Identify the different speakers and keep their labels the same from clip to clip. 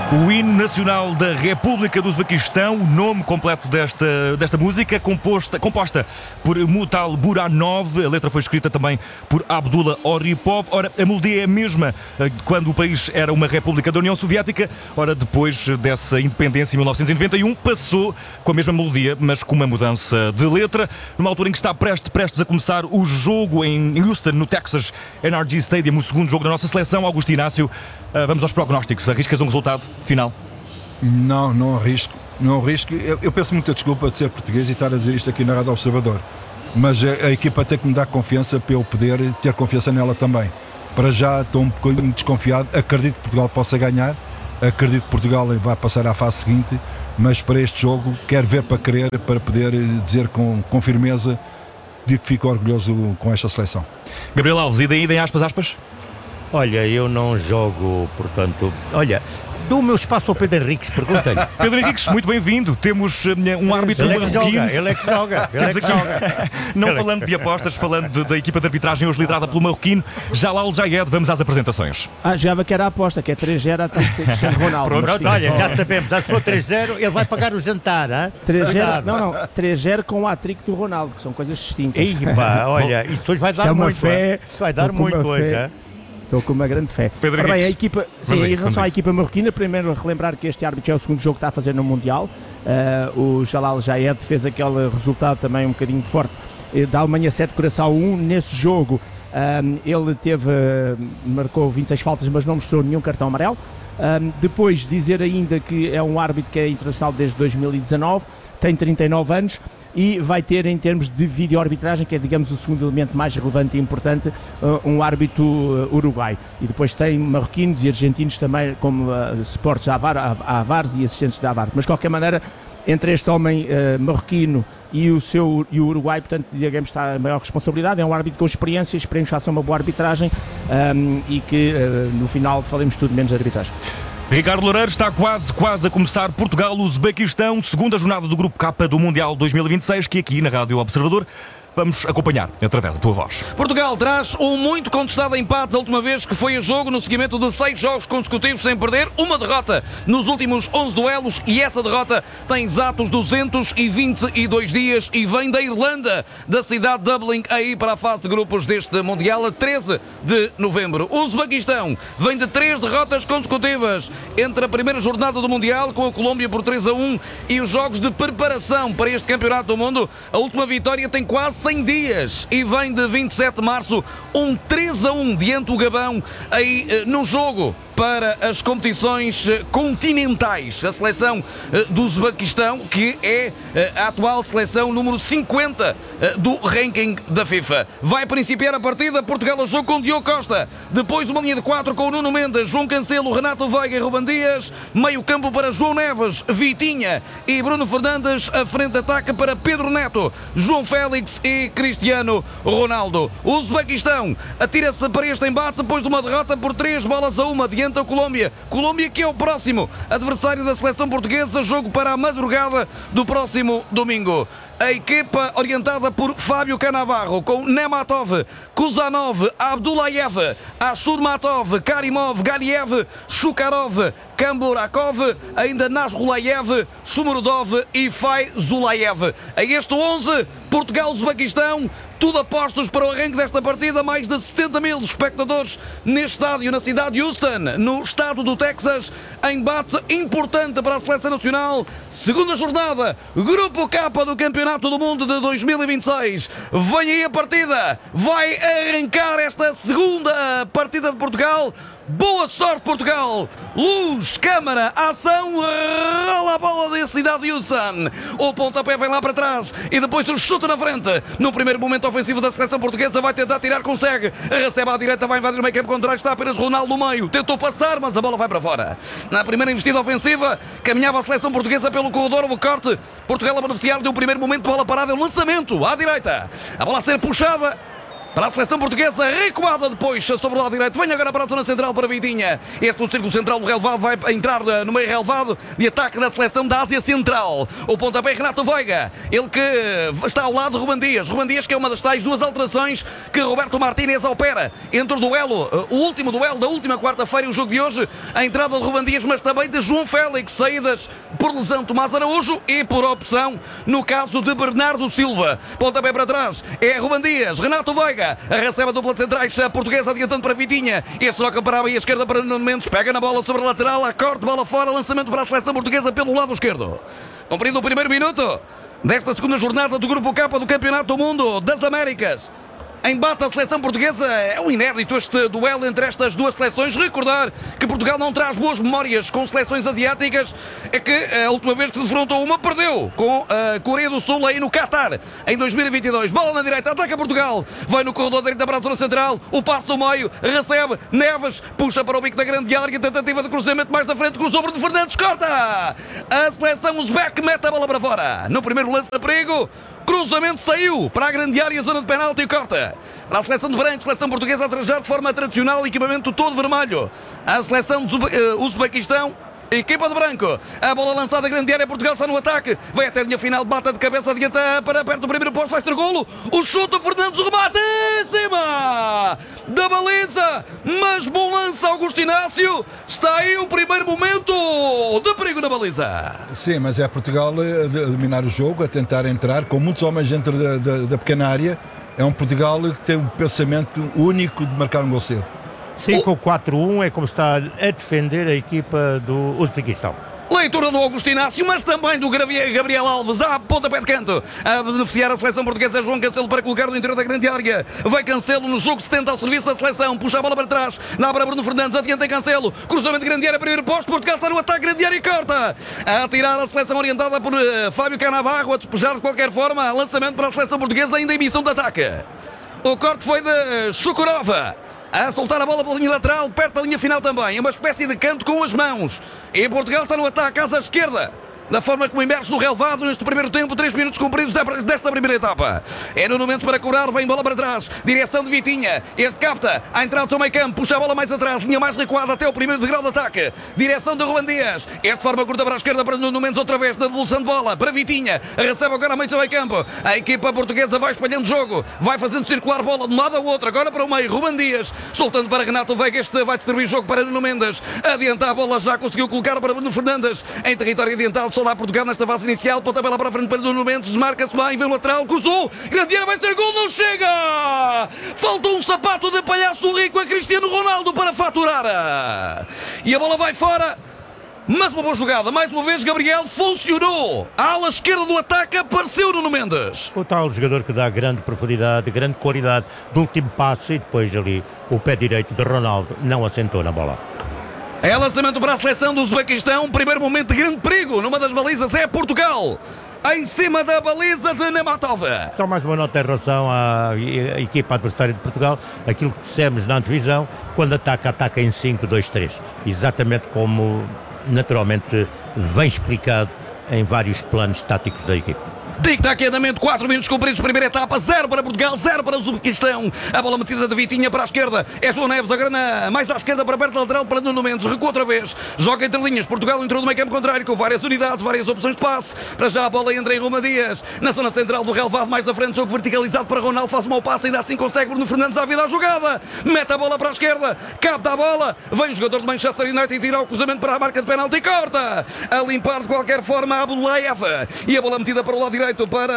Speaker 1: O hino nacional da República do Uzbequistão, o nome completo desta música, composta por Mutal Buranov. A letra foi escrita também por Abdullah Oripov. Ora, a melodia é a mesma quando o país era uma república da União Soviética. Ora, depois dessa independência, em 1991, passou com a mesma melodia, mas com uma mudança de letra. Numa altura em que está prestes a começar o jogo em Houston, no Texas NRG Stadium, o segundo jogo da nossa seleção. Augusto Inácio, vamos aos prognósticos. Arriscas um resultado final?
Speaker 2: Não arrisco. Eu peço muita desculpa de ser português e estar a dizer isto aqui na Rádio Observador, mas a equipa tem que me dar confiança para eu poder ter confiança nela também. Para já estou um bocadinho desconfiado. Acredito que Portugal possa ganhar, acredito que Portugal vai passar à fase seguinte, mas para este jogo quero ver para querer, para poder dizer com firmeza de que fico orgulhoso com esta seleção.
Speaker 1: Gabriel Alves, e daí em aspas?
Speaker 3: Olha, eu não jogo, portanto... Olha, dou o meu espaço ao Pedro Henriques, pergunta-lhe.
Speaker 1: Pedro Henriques, muito bem-vindo. Temos um árbitro marroquino.
Speaker 3: Ele é que joga.
Speaker 1: Não falando de apostas, falando da equipa de arbitragem hoje liderada pelo marroquino Jalal Jayed. Vamos às apresentações.
Speaker 4: Já que era a aposta, que é 3-0 a Cristiano Ronaldo.
Speaker 3: Pronto, olha, já sabemos. Se for 3-0, ele vai pagar o jantar, hein?
Speaker 4: 3-0, não, 3-0 com o hat-trick do Ronaldo, que são coisas distintas.
Speaker 3: Olha, isso hoje vai dar muito. Isso vai dar muito hoje, hein?
Speaker 4: Estou com uma grande fé.
Speaker 1: Pedro
Speaker 4: Ora bem, a equipa, em relação à equipa marroquina, primeiro relembrar que este árbitro é o segundo jogo que está a fazer no Mundial. O Jalal Jayed fez aquele resultado também um bocadinho forte da Alemanha 7 Curaçao 1. Nesse jogo ele marcou 26 faltas, mas não mostrou nenhum cartão amarelo. Depois dizer ainda que é um árbitro que é internacional desde 2019, tem 39 anos e vai ter, em termos de vídeo-arbitragem, que é, digamos, o segundo elemento mais relevante e importante, um árbitro uruguai. E depois tem marroquinos e argentinos também, como suportes avares e assistentes da AVAR. Mas, de qualquer maneira, entre este homem marroquino e o Uruguai, portanto, digamos, está a maior responsabilidade. É um árbitro com experiência, esperemos que faça uma boa arbitragem e que, no final, falemos tudo menos de arbitragem.
Speaker 1: Ricardo Loureiro, está quase a começar Portugal-Uzbequistão, segunda jornada do Grupo K do Mundial 2026, que aqui na Rádio Observador vamos acompanhar através da tua voz.
Speaker 5: Portugal traz um muito contestado empate da última vez que foi a jogo, no seguimento de 6 jogos consecutivos sem perder, uma derrota nos últimos 11 duelos, e essa derrota tem exatos 222 dias e vem da Irlanda, da cidade de Dublin, aí para a fase de grupos deste Mundial, a 13 de novembro. O Uzbequistão vem de 3 derrotas consecutivas entre a primeira jornada do Mundial, com a Colômbia por 3-1, e os jogos de preparação para este Campeonato do Mundo. A última vitória tem quase 100 dias e vem de 27 de março, um 3-1 diante do Gabão, aí no jogo para as competições continentais. A seleção do Uzbequistão, que é a atual seleção número 50 do ranking da FIFA. Vai principiar a partida. Portugal a jogo com Diogo Costa. Depois uma linha de 4 com o Nuno Mendes, João Cancelo, Renato Veiga e Ruben Dias. Meio campo para João Neves, Vitinha e Bruno Fernandes. A frente de ataque para Pedro Neto, João Félix e Cristiano Ronaldo. O Uzbequistão atira-se para este embate depois de uma derrota por 3-1 diante da Colômbia. Colômbia que é o próximo adversário da seleção portuguesa, jogo para a madrugada do próximo domingo. A equipa orientada por Fábio Cannavaro, com Nematov, Kuzanov, Abdullayev, Ashurmatov, Karimov, Galiev, Shukarov, Kamburakov, ainda Nasrulayev, Sumurudov e Fayzulayev. A este 11, Portugal-Uzbequistão, tudo apostos para o arranque desta partida. Mais de 70 mil espectadores neste estádio, na cidade de Houston, no estado do Texas. Embate importante para a seleção nacional. Segunda jornada, Grupo K do Campeonato do Mundo de 2026. Vem aí a partida. Vai arrancar esta segunda partida de Portugal. Boa sorte, Portugal! Luz, câmara, ação, rola a bola da cidade de Houston. O pontapé vem lá para trás e depois o chute na frente. No primeiro momento ofensivo da seleção portuguesa, vai tentar tirar, consegue. Recebe à direita, vai invadir o meio campo contrário, está apenas Ronaldo no meio. Tentou passar, mas a bola vai para fora. Na primeira investida ofensiva, caminhava a seleção portuguesa pelo corredor, o corte. Portugal a beneficiar de um primeiro momento de bola parada, o lançamento à direita. A bola a ser puxada para a seleção portuguesa, recuada depois sobre o lado direito, vem agora para a zona central para Vitinha. Este no círculo central do relevado vai entrar no meio relevado de ataque da seleção da Ásia Central. O pontapé Renato Veiga, ele que está ao lado de Ruben Dias. Ruben Dias que é uma das tais duas alterações que Roberto Martínez opera entre o duelo, o último duelo da última quarta-feira e o jogo de hoje, a entrada de Ruben Dias, mas também de João Félix, saídas por lesão Tomás Araújo e por opção no caso de Bernardo Silva. Pontapé para trás, é Ruben Dias, Renato Veiga recebe a dupla de centrais portuguesa adiantando para Vitinha. Este troca para a meia esquerda para Nuno Mendes, pega na bola sobre a lateral, a corte, bola fora, lançamento para a seleção portuguesa pelo lado esquerdo. Cumprido o primeiro minuto desta segunda jornada do Grupo K do Campeonato do Mundo das Américas. Embate a seleção portuguesa, é um inédito este duelo entre estas duas seleções. Recordar que Portugal não traz boas memórias com seleções asiáticas, é que a última vez que se defrontou uma perdeu com a Coreia do Sul aí no Qatar em 2022. Bola na direita, ataca Portugal, vai no corredor direito para a zona central, o passo do meio, recebe Neves, puxa para o bico da grande área, tentativa de cruzamento mais da frente, cruzou Bruno Fernandes, corta! A seleção uzbek mete a bola para fora. No primeiro lance de perigo, cruzamento saiu para a grande área, zona de penalti e corta. Para a seleção de branco, seleção portuguesa a trajar de forma tradicional, equipamento todo vermelho. A seleção do Uzbequistão, equipa de branco. A bola lançada, a grande área, Portugal está no ataque. Vai até a linha final, bata de cabeça, adianta para perto do primeiro posto, vai ser golo. O chute do Fernandes, o remate em cima da baliza. Mas bom lance, Augusto Inácio. Está aí o primeiro momento de perigo na baliza.
Speaker 2: Sim, mas é Portugal a dominar o jogo, a tentar entrar com muitos homens dentro da pequena área. É um Portugal que tem um pensamento único de marcar um gol cedo.
Speaker 3: 5-4-1 é como está a defender a equipa do Uzbequistão.
Speaker 5: Leitura do Augusto Inácio, mas também do Gabriel Alves, à pontapé de canto, a beneficiar a seleção portuguesa. João Cancelo para colocar no interior da grande área. Vai Cancelo no jogo 70 ao serviço da seleção, puxa a bola para trás, dá para Bruno Fernandes, adianta em Cancelo, cruzamento de grande área, primeiro posto, Portugal está no ataque, grande área e corta. A tirar a seleção orientada por Fábio Canavarro, a despejar de qualquer forma, lançamento para a seleção portuguesa, ainda em missão de ataque. O corte foi de Chukurova, a soltar a bola pela linha lateral, perto da linha final também. É uma espécie de canto com as mãos. E Portugal está no ataque, asa esquerda, da forma como emerge no relevado neste primeiro tempo, 3 minutos cumpridos desta primeira etapa. É no momento para curar, vem bola para trás, direção de Vitinha, este capta, a entrada do meio campo, puxa a bola mais atrás, linha mais recuada até o primeiro degrau de ataque, direção de Ruben Dias, este forma curta para a esquerda para Nuno Mendes outra vez, na devolução de bola para Vitinha, recebe agora a meio do meio campo, a equipa portuguesa vai espalhando jogo, vai fazendo circular bola de um lado ao outro, agora para o meio, Ruben Dias, soltando para Renato Veiga, este vai distribuir jogo para Nuno Mendes, adianta a bola, já conseguiu colocar para Bruno Fernandes, em território adiantado, só dá Portugal nesta fase inicial, pontapé lá para a frente para Nuno Mendes, desmarca-se bem, vem o lateral, cruzou, grande área, vai ser gol, não chega! Faltou um sapato de palhaço rico a Cristiano Ronaldo para faturar. E a bola vai fora, mas uma boa jogada, mais uma vez Gabriel funcionou, a ala esquerda do ataque apareceu Nuno Mendes.
Speaker 3: O tal jogador que dá grande profundidade, grande qualidade do último passe e depois ali o pé direito de Ronaldo não assentou na bola.
Speaker 5: É lançamento para a seleção do Uzbequistão, primeiro momento de grande perigo, numa das balizas é Portugal, em cima da baliza de Nematov.
Speaker 3: Só mais uma nota em relação à equipa adversária de Portugal, aquilo que dissemos na antevisão, quando ataca em 5-2-3, exatamente como naturalmente vem explicado em vários planos táticos da equipa.
Speaker 5: Tic-tac, andamento, 4 minutos cumpridos, primeira etapa, 0 para Portugal, 0 para o Uzbequistão. A bola metida de Vitinha para a esquerda, é João Neves, agora mais à esquerda para perto da lateral para Nuno Mendes, recua outra vez, joga entre linhas, Portugal entrou no meio campo contrário com várias unidades, várias opções de passe, para já a bola entra em Ruben Dias, na zona central do relevado, mais da frente, jogo verticalizado para Ronaldo, faz um mau passe, ainda assim consegue Bruno Fernandes à vida à jogada, mete a bola para a esquerda, capta a bola, vem o jogador de Manchester United e tira o cruzamento para a marca de penalti e corta, a limpar de qualquer forma a Abdullayev, e a bola metida para o lado direito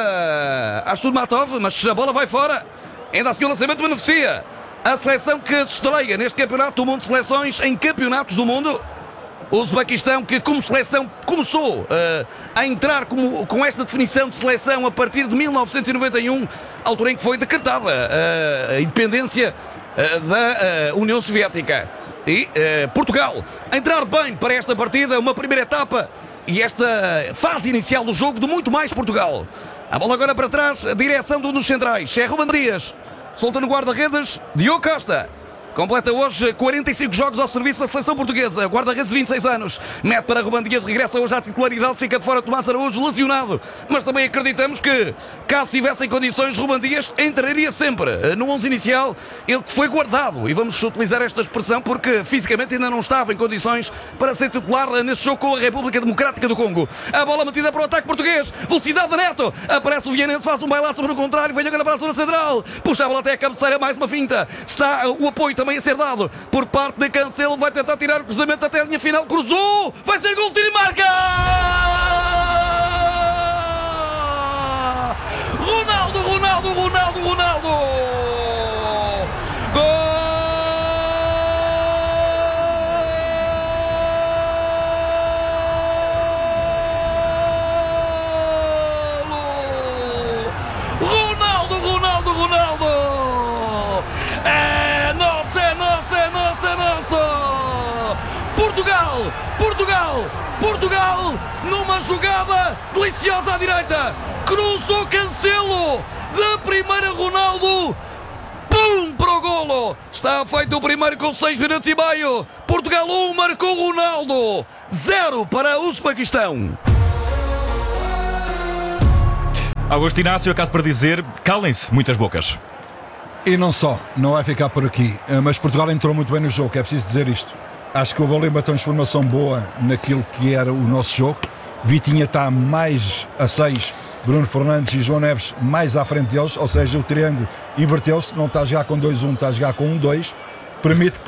Speaker 5: para Ashurmatov, mas a bola vai fora. Ainda assim o lançamento beneficia a seleção que se estreia neste campeonato do mundo de seleções em campeonatos do mundo. O Uzbequistão que como seleção começou a entrar com esta definição de seleção a partir de 1991, altura em que foi decretada a independência da União Soviética. E Portugal a entrar bem para esta partida, uma primeira etapa e esta fase inicial do jogo de muito mais Portugal. A bola agora para trás, a direção de um dos centrais, é Ruben Dias, solta no guarda-redes, Diogo Costa. completa hoje 45 jogos ao serviço da seleção portuguesa. Guarda-redes de 26 anos. Mete para Ruben Dias, regressa hoje à titularidade, fica de fora Tomás Araújo, lesionado. Mas também acreditamos que, caso tivesse em condições, Ruben Dias entraria sempre no 11 inicial. Ele que foi guardado, e vamos utilizar esta expressão porque fisicamente ainda não estava em condições para ser titular nesse jogo com a República Democrática do Congo. A bola metida para o ataque português. Velocidade de Neto. Aparece o Vianense, faz um bailaço sobre o contrário, vem agora para a zona central. Puxa a bola até a cabeceira, mais uma finta. Está o apoio também a ser dado por parte de Cancelo, vai tentar tirar o cruzamento até a linha final, cruzou, vai ser gol, tiro e marca! Ronaldo! Gol! Portugal, numa jogada deliciosa à direita, cruzou Cancelo, de primeira Ronaldo, pum, para o golo. Está feito o primeiro com 6 minutos e meio. Portugal 1, marcou Ronaldo, 0 para o Uzbequistão.
Speaker 1: Augusto Inácio, acaso para dizer, calem-se muitas bocas.
Speaker 2: E não só, não vai ficar por aqui, mas Portugal entrou muito bem no jogo, é preciso dizer isto. Acho que houve ali uma transformação boa naquilo que era o nosso jogo. Vitinha está mais a 6, Bruno Fernandes e João Neves mais à frente deles, ou seja, o triângulo inverteu-se, não está a jogar com 2-1, está a jogar com 1-2, permite que